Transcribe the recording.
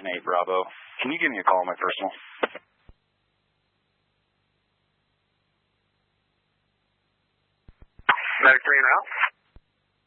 8 Bravo. Can you give me a call on my personal? Medic 3 en route.